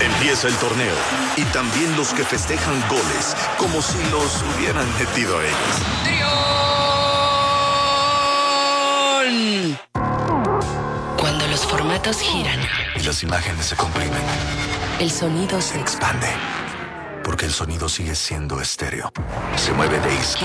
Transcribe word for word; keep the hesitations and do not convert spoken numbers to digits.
Empieza el torneo y también los que festejan goles como si los hubieran metido ellos. ¡Trión! Cuando los formatos giran Y las imágenes se comprimen, el sonido se se expande, porque el sonido sigue siendo estéreo. Se mueve de izquierda